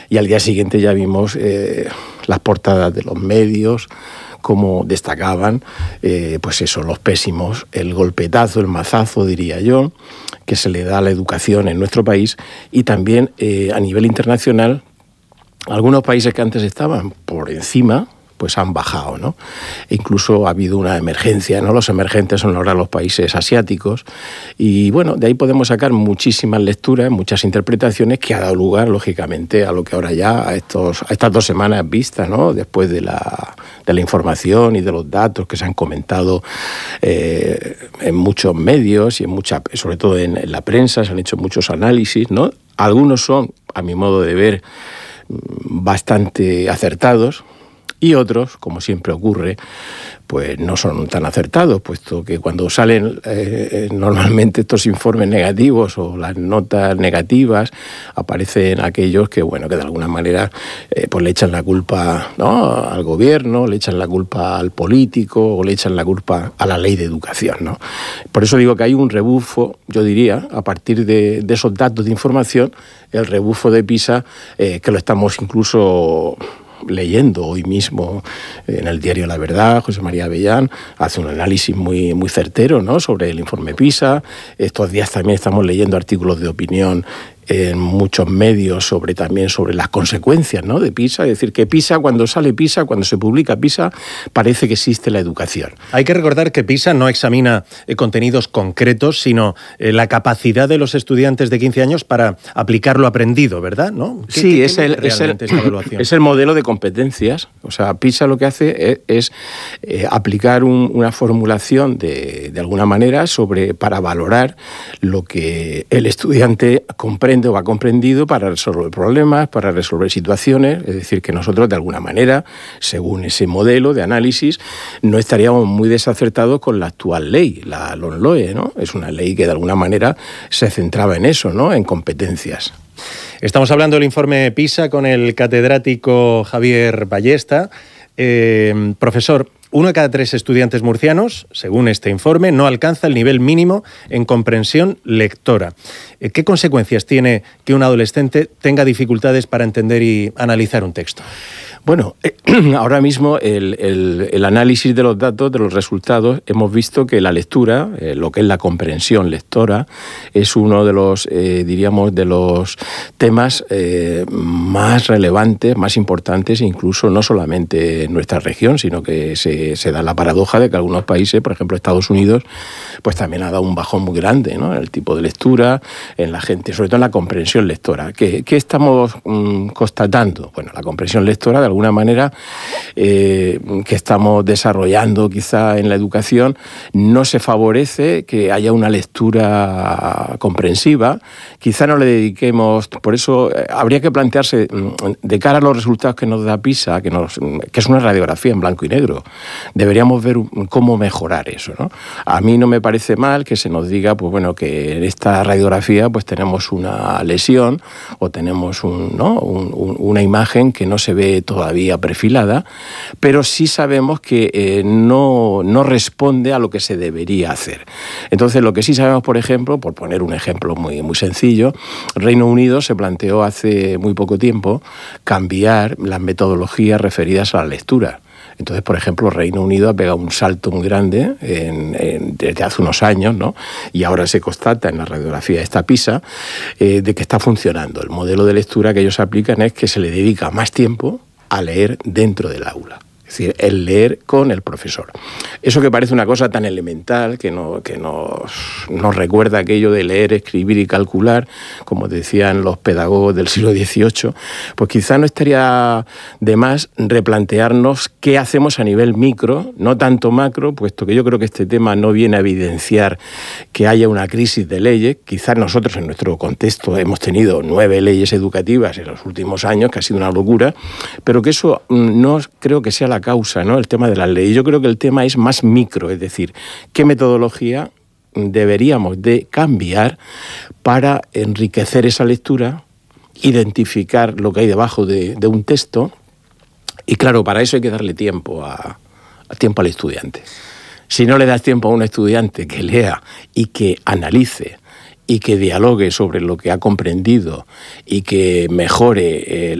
y al día siguiente ya vimos las portadas de los medios, como destacaban, pues eso, los pésimos, el golpetazo, el mazazo, diría yo, que se le da a la educación en nuestro país, y también a nivel internacional, algunos países que antes estaban por encima, pues han bajado, ¿no? E incluso ha habido una emergencia, ¿no? Los emergentes son ahora los países asiáticos, y bueno, de ahí podemos sacar muchísimas lecturas, muchas interpretaciones, que ha dado lugar, lógicamente, a lo que ahora ya, a estas 2 semanas vistas, ¿no? Después de la información y de los datos que se han comentado en muchos medios y sobre todo en la prensa, se han hecho muchos análisis, ¿no? Algunos son, a mi modo de ver, bastante acertados, y otros, como siempre ocurre, pues no son tan acertados, puesto que cuando salen normalmente estos informes negativos o las notas negativas, aparecen aquellos que, bueno, que de alguna manera pues le echan la culpa, ¿no?, al gobierno, le echan la culpa al político o le echan la culpa a la ley de educación, ¿no? Por eso digo que hay un rebufo, yo diría, a partir de esos datos de información, el rebufo de PISA, que lo estamos incluso leyendo hoy mismo en el diario La Verdad. José María Avellán hace un análisis muy, muy certero, ¿no?, sobre el informe PISA. Estos días también estamos leyendo artículos de opinión en muchos medios también sobre las consecuencias, ¿no?, de PISA. Es decir, que PISA, cuando sale PISA, cuando se publica PISA, parece que existe la educación. Hay que recordar que PISA no examina contenidos concretos, sino la capacidad de los estudiantes de 15 años para aplicar lo aprendido, ¿verdad? ¿No? Sí, es el modelo de competencias. O sea, PISA lo que hace es aplicar una formulación de alguna manera para valorar lo que el estudiante comprende o ha comprendido para resolver problemas, para resolver situaciones. Es decir, que nosotros de alguna manera, según ese modelo de análisis, no estaríamos muy desacertados con la actual ley, la LOMLOE, ¿no? Es una ley que de alguna manera se centraba en eso, ¿no?, en competencias. Estamos hablando del informe PISA con el catedrático Javier Ballesta. Profesor, 1 de cada 3 estudiantes murcianos, según este informe, no alcanza el nivel mínimo en comprensión lectora. ¿Qué consecuencias tiene que un adolescente tenga dificultades para entender y analizar un texto? Bueno, ahora mismo el análisis de los datos, de los resultados, hemos visto que la lectura, lo que es la comprensión lectora, es uno de los, diríamos, de los temas más relevantes, más importantes, incluso no solamente en nuestra región, sino que se da la paradoja de que algunos países, por ejemplo Estados Unidos, pues también ha dado un bajón muy grande, ¿no?, en el tipo de lectura, en la gente, sobre todo en la comprensión lectora. ¿Qué estamos constatando? Bueno, la comprensión lectora, de alguna manera, que estamos desarrollando quizá en la educación, no se favorece que haya una lectura comprensiva. Quizá no le dediquemos, por eso habría que plantearse, de cara a los resultados que nos da PISA, que es una radiografía en blanco y negro, deberíamos ver cómo mejorar eso, ¿no? A mí no me parece mal que se nos diga, pues bueno, que en esta radiografía pues tenemos una lesión o tenemos una imagen que no se ve todavía perfilada, pero sí sabemos que no responde a lo que se debería hacer. Entonces, lo que sí sabemos, por ejemplo, por poner un ejemplo muy, muy sencillo, Reino Unido se planteó hace muy poco tiempo cambiar las metodologías referidas a la lectura. Entonces, por ejemplo, Reino Unido ha pegado un salto muy grande desde hace unos años, ¿no?, y ahora se constata en la radiografía de esta PISA de que está funcionando. El modelo de lectura que ellos aplican es que se le dedica más tiempo a leer dentro del aula. Es decir, el leer con el profesor. Eso que parece una cosa tan elemental, que nos recuerda aquello de leer, escribir y calcular, como decían los pedagogos del siglo XVIII, pues quizá no estaría de más replantearnos qué hacemos a nivel micro, no tanto macro, puesto que yo creo que este tema no viene a evidenciar que haya una crisis de leyes. Quizás nosotros en nuestro contexto hemos tenido 9 leyes educativas en los últimos años, que ha sido una locura, pero que eso no creo que sea la causa, ¿no?, el tema de las leyes. Yo creo que el tema es más micro, es decir, qué metodología deberíamos de cambiar para enriquecer esa lectura, identificar lo que hay debajo de un texto, y claro, para eso hay que darle tiempo al estudiante. Si no le das tiempo a un estudiante que lea y que analice y que dialogue sobre lo que ha comprendido y que mejore